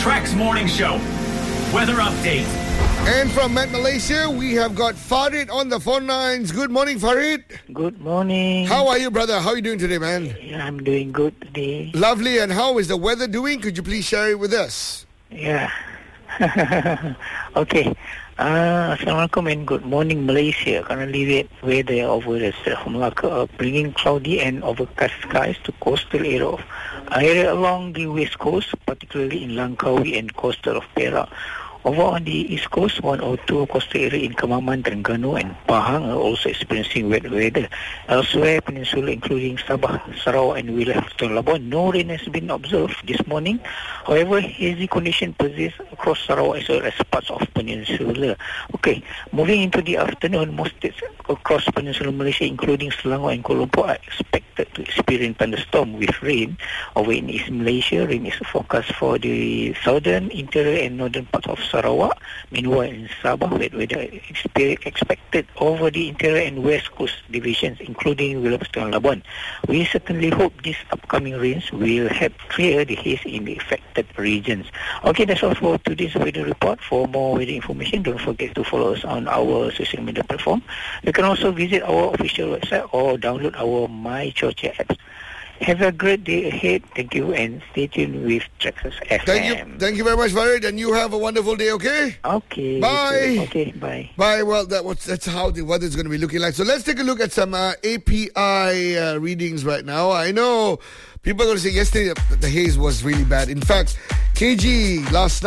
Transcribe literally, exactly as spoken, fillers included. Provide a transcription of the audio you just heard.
Trax Morning Show. Weather update. And from Met Malaysia, we have got Farid on the phone lines. Good morning, Farid. Good morning. How are you, brother? How are you doing today, man? Yeah, I'm doing good today. Lovely. And how is the weather doing? Could you please share it with us? Yeah. Okay. Uh, Assalamualaikum and good morning, Malaysia. Currently, weather over the Strait of Malacca are bringing cloudy and overcast skies to coastal area of area along the west coast, particularly in Langkawi and coastal of Perak. Over on the east coast, one or two coastal area in Kemaman, Terengganu and Pahang are also experiencing wet weather. Elsewhere, peninsula including Sabah, Sarawak and Wilayah Selatan Labuan, no rain has been observed this morning. However, hazy condition persists across Sarawak as well as parts of peninsula. Okay, moving into the afternoon, most states across peninsular Malaysia including Selangor and Kuala Lumpur are expected to experience thunderstorm with rain. Over in East Malaysia, rain is forecast for the southern, interior and northern parts of Sarawak. Meanwhile, in Sabah, wet weather is expected over the interior and west coast divisions, including Wilayah Selatan Labuan. We certainly hope these upcoming rains will help clear the haze in the affected regions. Okay, that's all for today's weather report. For more weather information, don't forget to follow us on our social media platform. You can also visit our official website or download our My Chocha apps. Have a great day ahead. Thank you and stay tuned with Traxxas F M. Thank you. Thank you very much, Farid. And you have a wonderful day, okay? Okay. Bye. Okay, bye. Bye. Well, that was, that's how the weather is going to be looking like. So let's take a look at some uh, A P I uh, readings right now. I know people are going to say yesterday the haze was really bad. In fact, K G last night